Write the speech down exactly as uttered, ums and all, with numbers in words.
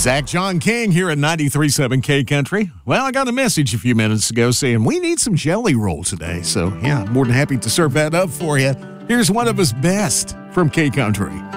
Zach John King here at ninety-three point seven K Country. Well, I got a message a few minutes ago saying we need some jelly roll today. So, yeah, more than happy to serve that up for you. Here's one of his best from K Country.